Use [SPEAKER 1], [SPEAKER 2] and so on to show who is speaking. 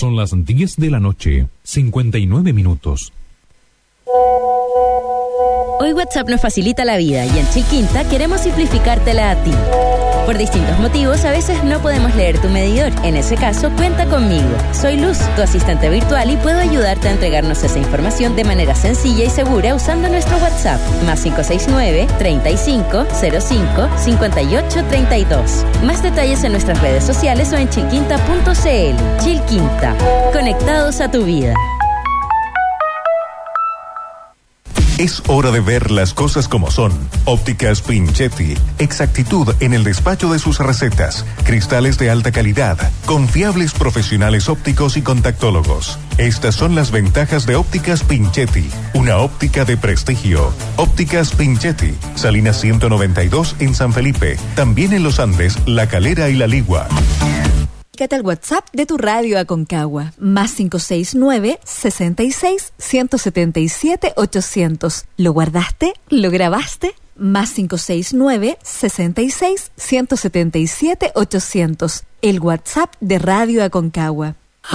[SPEAKER 1] Son las 10 de la noche, 59 minutos.
[SPEAKER 2] Hoy WhatsApp nos facilita la vida y en Chilquinta queremos simplificártela a ti. Por distintos motivos, a veces no podemos leer tu medidor. En ese caso, cuenta conmigo. Soy Luz, tu asistente virtual, y puedo ayudarte a entregarnos esa información de manera sencilla y segura usando nuestro WhatsApp. Más 569-3505-5832. Más detalles en nuestras redes sociales o en chilquinta.cl. Chilquinta. Conectados a tu vida.
[SPEAKER 3] Es hora de ver las cosas como son. Ópticas Pinchetti. Exactitud en el despacho de sus recetas. Cristales de alta calidad. Confiables profesionales ópticos y contactólogos. Estas son las ventajas de Ópticas Pinchetti. Una óptica de prestigio. Ópticas Pinchetti. Salinas 192 en San Felipe. También en Los Andes, La Calera y La Ligua.
[SPEAKER 4] Comunícate al WhatsApp de tu radio Aconcagua, más 569-66-177-800. ¿Lo guardaste? ¿Lo grabaste? Más 569-66-177-800. El WhatsApp de Radio Aconcagua.